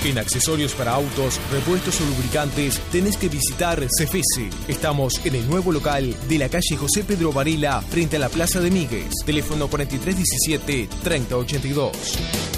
En accesorios para autos, repuestos o lubricantes, tenés que visitar Cefese. Estamos en el nuevo local de la calle José Pedro Varela, frente a la Plaza de Míguez. Teléfono 4317-3082.